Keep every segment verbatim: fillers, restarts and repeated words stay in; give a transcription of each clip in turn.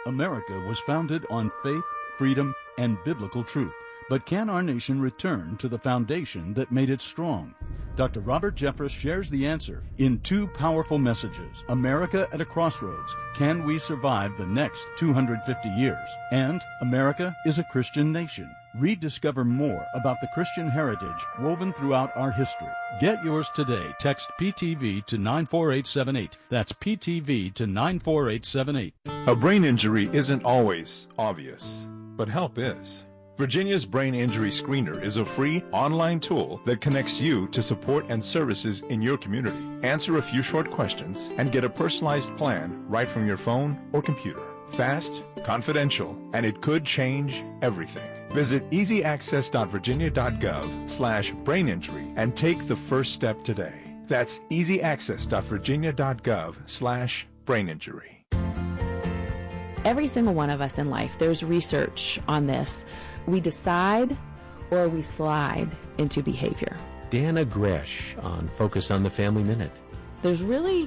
America was founded on faith, freedom, and biblical truth. But can our nation return to the foundation that made it strong? Doctor Robert Jeffress shares the answer in two powerful messages. America at a Crossroads. Can we survive the next two hundred fifty years? And America is a Christian nation. Rediscover more about the Christian heritage woven throughout our history. Get yours today. Text P T V to nine four eight seven eight. That's P T V to nine four eight seven eight. A brain injury isn't always obvious, but help is. Virginia's Brain Injury Screener is a free online tool that connects you to support and services in your community. Answer a few short questions and get a personalized plan right from your phone or computer. Fast, confidential, and it could change everything. Visit easyaccess.virginia.gov slash brain injury and take the first step today. That's easyaccess.virginia.gov slash brain injury. Every single one of us in life, there's research on this. We decide or we slide into behavior. Dana Gresh on Focus on the Family Minute. There's really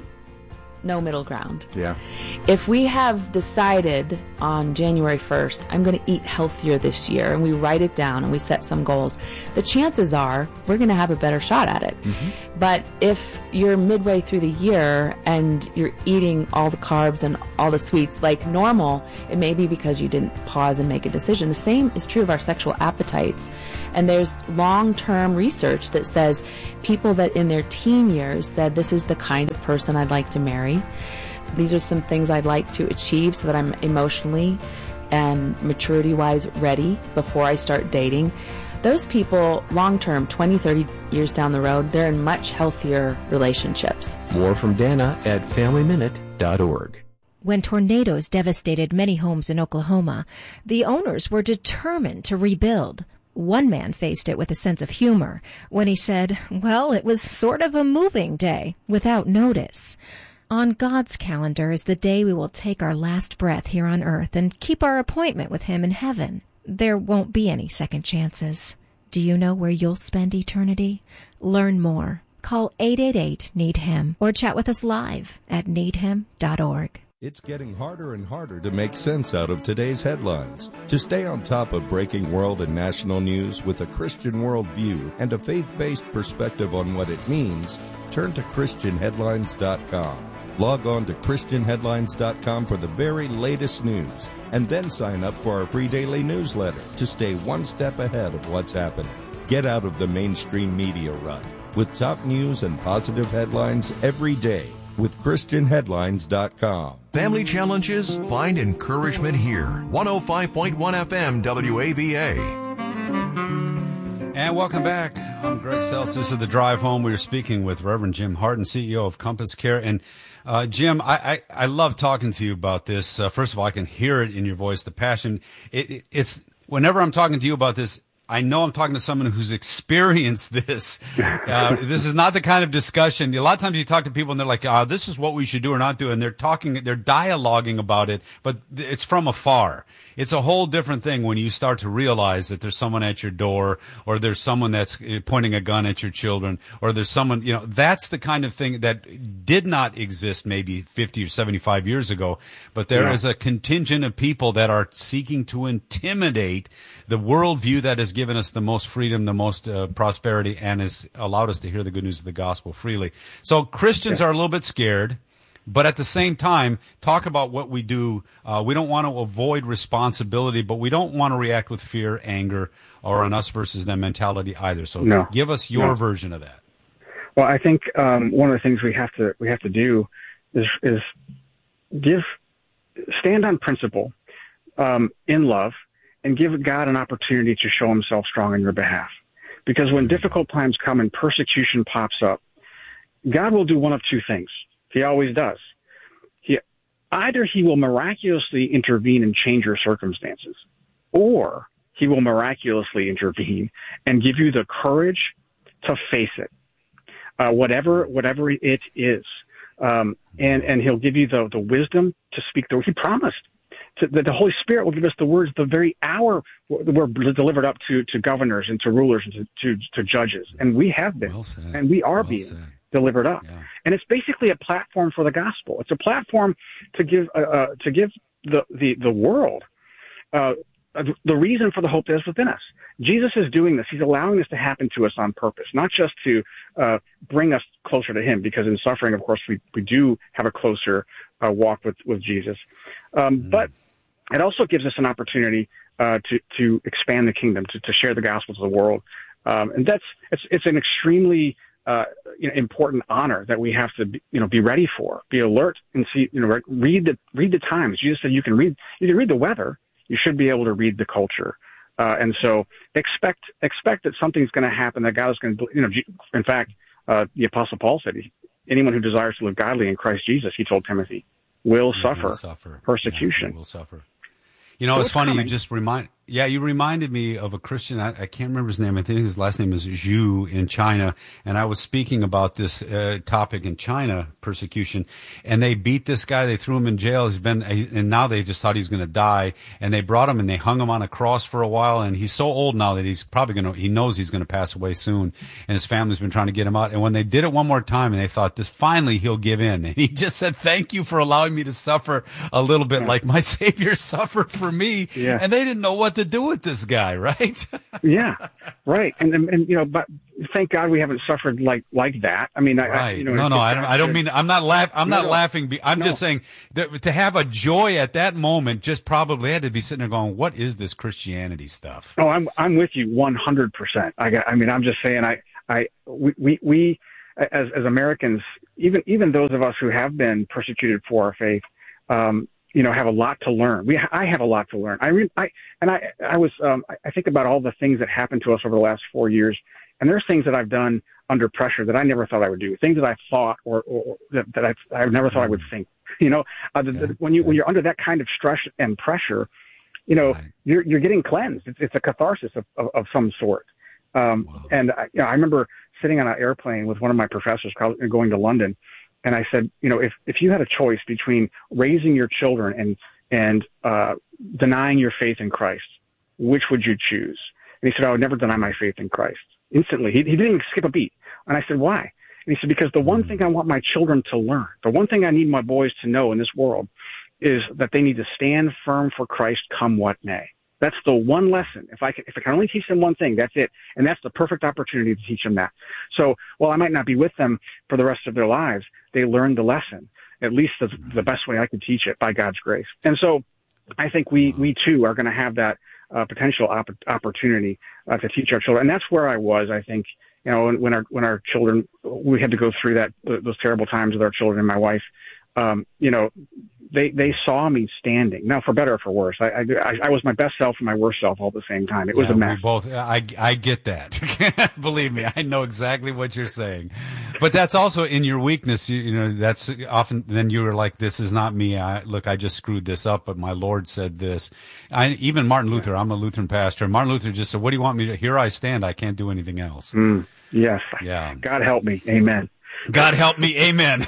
no middle ground. Yeah. If we have decided on January first, I'm going to eat healthier this year, and we write it down and we set some goals, the chances are we're going to have a better shot at it. Mm-hmm. But if you're midway through the year and you're eating all the carbs and all the sweets like normal, it may be because you didn't pause and make a decision. The same is true of our sexual appetites. And there's long-term research that says people that in their teen years said, this is the kind of person I'd like to marry. These are some things I'd like to achieve so that I'm emotionally and maturity-wise ready before I start dating. Those people, long-term, twenty, thirty years down the road, they're in much healthier relationships. More from Dana at family minute dot org. When tornadoes devastated many homes in Oklahoma, the owners were determined to rebuild. One man faced it with a sense of humor when he said, well, it was sort of a moving day without notice. On God's calendar is the day we will take our last breath here on earth and keep our appointment with Him in heaven. There won't be any second chances. Do you know where you'll spend eternity? Learn more. Call eight eight eight, need him or chat with us live at need him dot org. It's getting harder and harder to make sense out of today's headlines. To stay on top of breaking world and national news with a Christian worldview and a faith-based perspective on what it means, turn to Christian Headlines dot com. Log on to Christian Headlines dot com for the very latest news, and then sign up for our free daily newsletter to stay one step ahead of what's happening. Get out of the mainstream media rut with top news and positive headlines every day with Christian Headlines dot com. Family challenges? Find encouragement here. one oh five point one F M W A V A. And welcome back. I'm Greg Seltz. This is The Drive Home. We are speaking with Reverend Jim Harden, C E O of Compass Care. And uh, Jim, I, I, I love talking to you about this. Uh, first of all, I can hear it in your voice, the passion. It, it, it's whenever I'm talking to you about this, I know I'm talking to someone who's experienced this. Uh, this is not the kind of discussion. A lot of times you talk to people and they're like, oh, this is what we should do or not do. And they're talking, they're dialoguing about it, but it's from afar. It's a whole different thing when you start to realize that there's someone at your door, or there's someone that's pointing a gun at your children, or there's someone, you know, that's the kind of thing that did not exist maybe fifty or seventy-five years ago. But there yeah. is a contingent of people that are seeking to intimidate the worldview that has given us the most freedom, the most uh, prosperity, and has allowed us to hear the good news of the gospel freely. So Christians yeah. are a little bit scared. But at the same time, talk about what we do. Uh, we don't want to avoid responsibility, but we don't want to react with fear, anger, or an us versus them mentality either. So no. give us your no. version of that. Well, I think um, one of the things we have to we have to do is is give stand on principle um, in love, and give God an opportunity to show Himself strong on your behalf. Because when difficult times come and persecution pops up, God will do one of two things. He always does. He, either he will miraculously intervene and change your circumstances, or he will miraculously intervene and give you the courage to face it, uh, whatever whatever it is. Um, and, and he'll give you the, the wisdom to speak the word. He promised to, that the Holy Spirit will give us the words the very hour we're delivered up to, to governors and to rulers and to, to, to judges. And we have been, well and we are well being. Said. delivered up. Yeah. And it's basically a platform for the gospel. It's a platform to give, uh, uh, to give the the the world uh, the reason for the hope that is within us. Jesus is doing this. He's allowing this to happen to us on purpose, not just to uh, bring us closer to him, because in suffering, of course, we, we do have a closer uh, walk with, with Jesus. Um, mm-hmm. But it also gives us an opportunity uh, to, to expand the kingdom, to, to share the gospel to the world. Um, and that's, it's, it's an extremely uh, you know, important honor that we have to be, you know, be ready for, be alert and see, you know, read the, read the times. Jesus said you can read, you can read the weather. You should be able to read the culture. Uh, and so expect, expect that something's going to happen, that God is going to, you know, in fact, uh, the Apostle Paul said, anyone who desires to live godly in Christ Jesus, he told Timothy, will suffer, will suffer. persecution. Yeah, will suffer. You know, so it's, it's funny. Coming. You just remind, yeah, you reminded me of a Christian. I, I can't remember his name. I think his last name is Zhu in China. And I was speaking about this uh, topic in China, persecution. And they beat this guy. They threw him in jail. He's been, and now they just thought he was going to die. And they brought him and they hung him on a cross for a while. And he's so old now that he's probably going to, he knows he's going to pass away soon. And his family's been trying to get him out. And when they did it one more time and they thought this, finally he'll give in. And he just said, thank you for allowing me to suffer a little bit like my Savior suffered for me. Yeah. And they didn't know what to do with this guy, right? Yeah, right. And, and, and, you know, but thank God we haven't suffered like, like that. I mean, I, right. I you know, no, no, I don't, I don't mean, I'm not laugh, I'm no, not no. laughing. I'm no. just saying that to have a joy at that moment, just probably had to be sitting there going, what is this Christianity stuff? Oh, I'm, I'm with you one hundred percent. I got, I mean, I'm just saying, I, I, we, we, we as, as Americans, even, even those of us who have been persecuted for our faith, um, you know, have a lot to learn. We, I have a lot to learn. I, re, I, and I, I was, um, I think about all the things that happened to us over the last four years, and there's things that I've done under pressure that I never thought I would do. Things that I thought, or, or, or that, that I, I never thought I would think. You know, uh, the, yeah, the, when you yeah. when you're under that kind of stress and pressure, you know, right. you're you're getting cleansed. It's, it's a catharsis of, of, of some sort. Um, wow. And I, you know, I remember sitting on an airplane with one of my professors going to London. And I said, you know, if, if you had a choice between raising your children and, and, uh, denying your faith in Christ, which would you choose? And he said, I would never deny my faith in Christ. Instantly. He, he didn't even skip a beat. And I said, why? And he said, because the one mm. thing I want my children to learn, the one thing I need my boys to know in this world is that they need to stand firm for Christ come what may. That's the one lesson. If I can, if I can only teach them one thing, that's it. And that's the perfect opportunity to teach them that. So while I might not be with them for the rest of their lives, they learned the lesson, at least the, the best way I could teach it by God's grace. And so I think we, we too are going to have that uh, potential op- opportunity uh, to teach our children. And that's where I was, I think, you know, when, when our, when our children, we had to go through that, those terrible times with our children and my wife, um, you know, they, they saw me standing. Now, for better or for worse, I, I, I was my best self and my worst self all at the same time. It was yeah, a mess. We both, I, I get that. Believe me, I know exactly what you're saying. But that's also in your weakness. You, you know, that's often, then you were like, this is not me. I, look, I just screwed this up, but my Lord said this. I, even Martin Luther, I'm a Lutheran pastor. Martin Luther just said, what do you want me to, here I stand. I can't do anything else. Mm, yes. Yeah. God help me. Amen. God help me. Amen.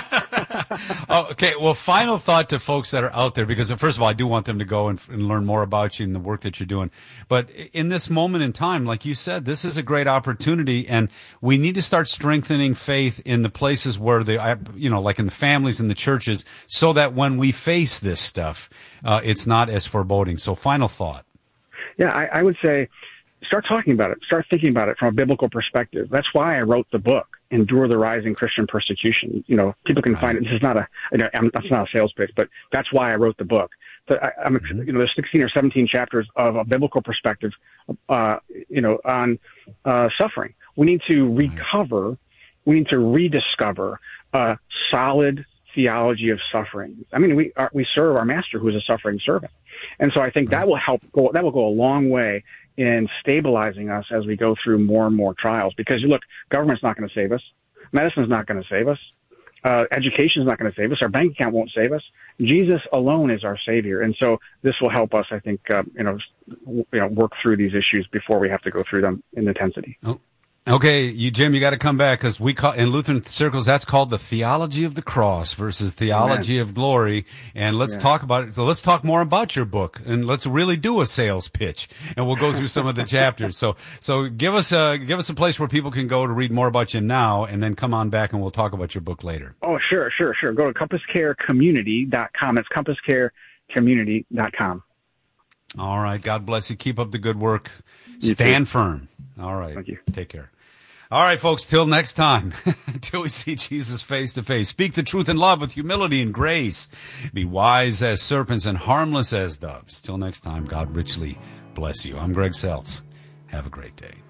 Oh, okay. Well, final thought to folks that are out there, because first of all, I do want them to go and, and learn more about you and the work that you're doing. But in this moment in time, like you said, this is a great opportunity, and we need to start strengthening faith in the places where the, you know, like in the families and the churches, so that when we face this stuff, uh, it's not as foreboding. So final thought. Yeah, I, I would say start talking about it. Start thinking about it from a biblical perspective. That's why I wrote the book, Endure the Rising Christian Persecution. You know, people can find it. This is not a, you know, that's not a sales pitch, but that's why I wrote the book. So I, I'm, you know, there's sixteen or seventeen chapters of a biblical perspective, uh, you know, on uh, suffering. We need to recover. We need to rediscover a solid theology of suffering. I mean, we are, we serve our master who is a suffering servant. And so I think that will help go, that will go a long way in stabilizing us as we go through more and more trials. Because look, government's not going to save us. Medicine's not going to save us. Uh, education's not going to save us. Our bank account won't save us. Jesus alone is our Savior. And so this will help us, I think, uh, you know, you know, work through these issues before we have to go through them in intensity. Oh. Okay, you, Jim, you got to come back, because we call in Lutheran circles that's called the theology of the cross versus theology Amen. Of glory. And let's yeah. talk about it. So let's talk more about your book, and let's really do a sales pitch, and we'll go through some of the chapters. So, so give us a give us a place where people can go to read more about you now, and then come on back and we'll talk about your book later. Oh, sure, sure, sure. Go to compass care community dot com. It's compass care community dot com. All right. God bless you. Keep up the good work. You Stand too. firm. All right. Thank you. Take care. All right, folks. Till next time. Until we see Jesus face to face. Speak the truth in love with humility and grace. Be wise as serpents and harmless as doves. Till next time, God richly bless you. I'm Greg Seltz. Have a great day.